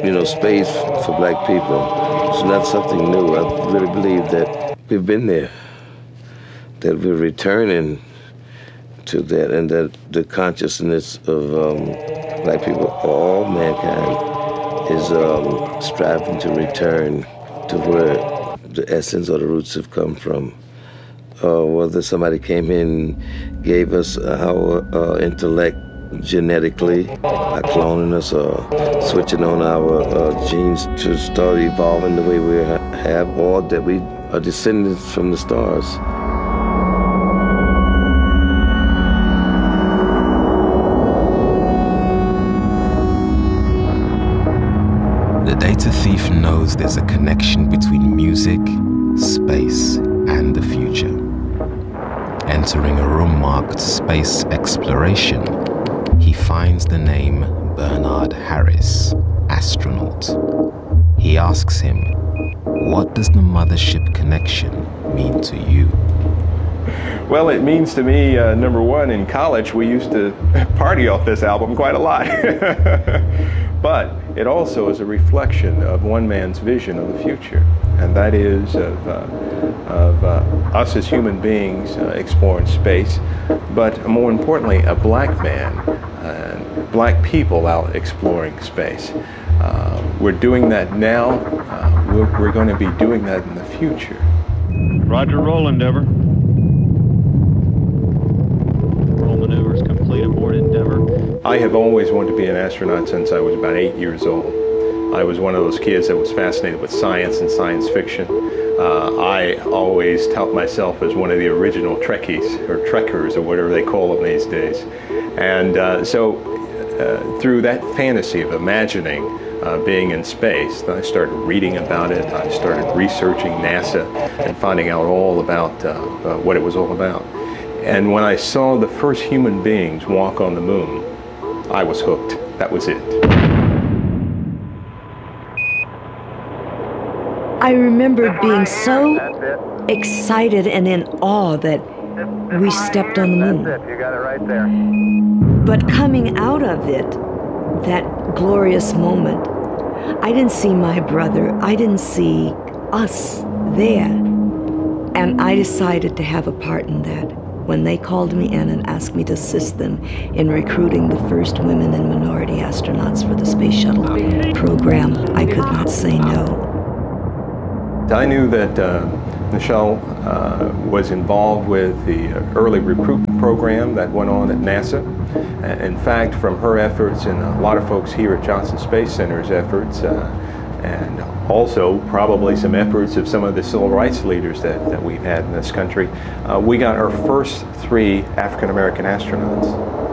space for black people. It's not something new. I really believe that we've been there, that we're returning to that, and that the consciousness of black people, all mankind, is striving to return to where the essence or the roots have come from. Whether somebody came in and gave us our intellect genetically by cloning us or switching on our genes to start evolving the way we have, or that we are descendants from the stars. The data thief knows there's a connection between music, space, and the future. Entering a room marked space exploration, he finds the name Bernard Harris, astronaut. He asks him, what does the mothership connection mean to you? Well, it means to me, number one, in college we used to party off this album quite a lot. But it also is a reflection of one man's vision of the future, and that is of us as human beings exploring space, but more importantly, a black man and black people out exploring space. We're doing that now. We're going to be doing that in the future. Roger, roll, Endeavour. Roll maneuvers complete aboard Endeavour. I have always wanted to be an astronaut since I was about 8 years old. I was one of those kids that was fascinated with science and science fiction. I always tout myself as one of the original Trekkies, or Trekkers, or whatever they call them these days. And so through that fantasy of imagining being in space, I started reading about it. I started researching NASA and finding out all about what it was all about. And when I saw the first human beings walk on the moon, I was hooked. That was it. I remember being so excited and in awe that we stepped on the moon. That's it. You got it right there. But coming out of it, that glorious moment, I didn't see my brother. I didn't see us there. And I decided to have a part in that. When they called me in and asked me to assist them in recruiting the first women and minority astronauts for the Space Shuttle program, I could not say no. I knew that Nichelle was involved with the early recruitment program that went on at NASA. In fact, from her efforts and a lot of folks here at Johnson Space Center's efforts, and also probably some efforts of some of the civil rights leaders that we've had in this country, we got our first 3 African American astronauts.